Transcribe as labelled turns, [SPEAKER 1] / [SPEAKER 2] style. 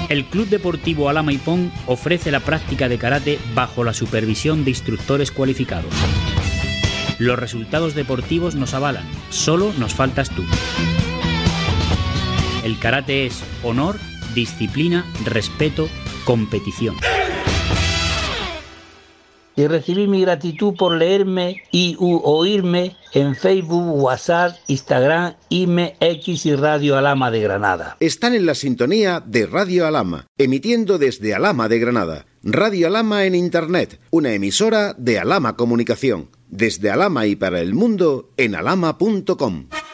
[SPEAKER 1] El Club Deportivo Alhama Ipón ofrece la práctica de karate bajo la supervisión de instructores cualificados. Los resultados deportivos nos avalan, solo nos faltas tú. El karate es honor, disciplina, respeto, competición.
[SPEAKER 2] Y recibí mi gratitud por leerme y oírme en Facebook, WhatsApp, Instagram, IME, X y Radio Alhama de Granada.
[SPEAKER 3] Están en la sintonía de Radio Alhama, emitiendo desde Alhama de Granada. Radio Alhama en Internet, una emisora de Alhama Comunicación. Desde Alhama y para el mundo en alhama.com.